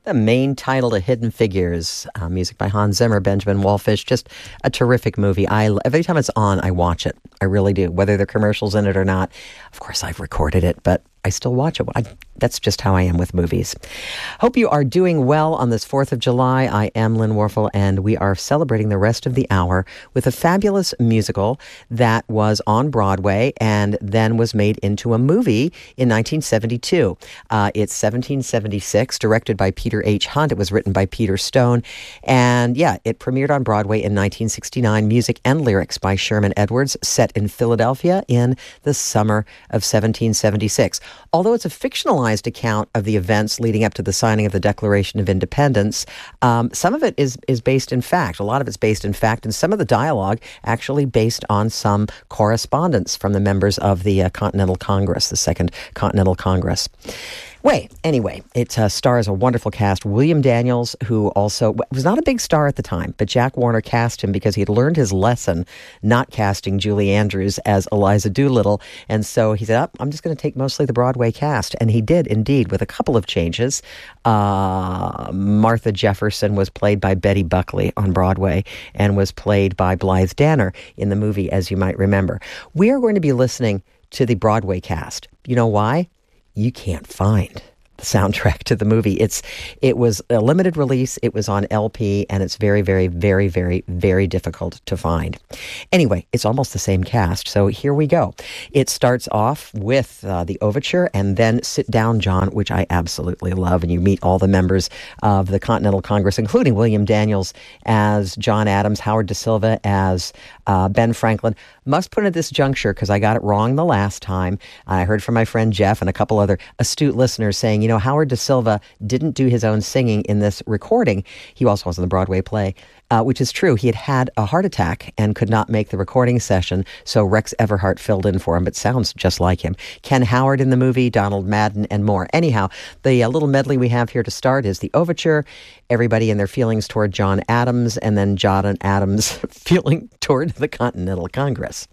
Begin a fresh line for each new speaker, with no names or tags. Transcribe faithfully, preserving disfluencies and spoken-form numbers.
The main title to Hidden Figures, uh, music by Hans Zimmer, Benjamin Wallfisch, just a terrific movie. I every time it's on, I watch it. I really do, whether there are commercials in it or not. Of course, I've recorded it, but I still watch it. I, that's just how I am with movies. Hope you are doing well on this fourth of July. I am Lynn Warfel, and we are celebrating the rest of the hour with a fabulous musical that was on Broadway and then was made into a movie in nineteen seventy-two. Uh, it's seventeen seventy-six, directed by Peter H. Hunt. It was written by Peter Stone. And yeah, it premiered on Broadway in nineteen sixty-nine. Music and lyrics by Sherman Edwards, set in Philadelphia in the summer of seventeen seventy-six. Although it's a fictionalized account of the events leading up to the signing of the Declaration of Independence, um, some of it is is based in fact. A lot of it's based in fact, and some of the dialogue actually based on some correspondence from the members of the uh, Continental Congress, the Second Continental Congress. Wait, anyway, it uh, stars a wonderful cast. William Daniels, who also was not a big star at the time, but Jack Warner cast him because he had learned his lesson not casting Julie Andrews as Eliza Doolittle. And so he said, oh, I'm just going to take mostly the Broadway cast. And he did, indeed, with a couple of changes. Uh, Martha Jefferson was played by Betty Buckley on Broadway and was played by Blythe Danner in the movie, as you might remember. We are going to be listening to the Broadway cast. You know why? You can't find the soundtrack to the movie. It's it was a limited release. It was on L P, and it's very, very, very, very, very difficult to find. Anyway, it's almost the same cast, so here we go. It starts off with uh, the overture, and then Sit Down, John, which I absolutely love, and you meet all the members of the Continental Congress, including William Daniels as John Adams, Howard Da Silva as uh, Ben Franklin. Must put at this juncture, because I got it wrong the last time. I heard from my friend Jeff and a couple other astute listeners saying, you know, Howard Da Silva didn't do his own singing in this recording. He also was in the Broadway play, uh, which is true. He had had a heart attack and could not make the recording session, so Rex Everhart filled in for him, but sounds just like him. Ken Howard in the movie, Donald Madden, and more. Anyhow, the uh, little medley we have here to start is the overture, everybody and their feelings toward John Adams, and then John Adams' feeling toward the Continental Congress.